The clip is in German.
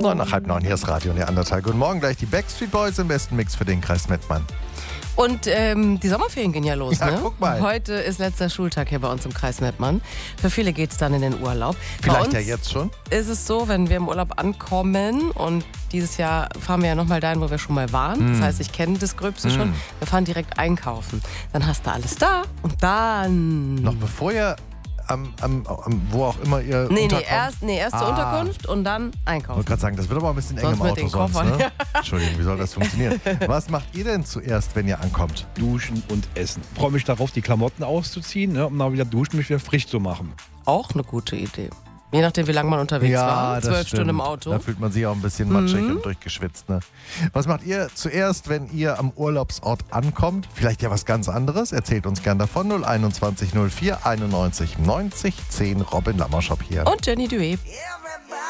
9:30, hier ist Radio Neandertal. Guten Morgen, gleich die Backstreet Boys im besten Mix für den Kreis Mettmann. Und die Sommerferien gehen ja los, Ja, ne? guck mal. Heute ist letzter Schultag hier bei uns im Kreis Mettmann. Für viele geht es dann in den Urlaub. Vielleicht bei uns ja jetzt schon. ist es so, wenn wir im Urlaub ankommen und dieses Jahr fahren wir ja nochmal dahin, wo wir schon mal waren. Das heißt, ich kenne das Gröbste schon. Wir fahren direkt einkaufen. Dann hast du alles da und dann... Noch bevor ihr wo auch immer ihr unterkommt? Erst zur Unterkunft und dann Ich einkaufen. wollte gerade sagen, das wird aber ein bisschen eng Sonst im mit Auto den sonst, Koffern, ne? ja. Entschuldigung, wie soll das funktionieren? Was macht ihr denn zuerst, wenn ihr ankommt? Duschen und essen. Ich freue mich darauf, die Klamotten auszuziehen, ne, um dann wieder duschen, mich wieder frisch zu machen. Auch eine gute Idee. Je nachdem, wie lange man unterwegs war. 12 Stunden im Auto. Da fühlt man sich auch ein bisschen matschig und durchgeschwitzt. Ne? Was macht ihr zuerst, wenn ihr am Urlaubsort ankommt? Vielleicht ja was ganz anderes? Erzählt uns gern davon. 021 04 91 90 10. Robin Lammerschop hier. Und Jenny Duet. Yeah,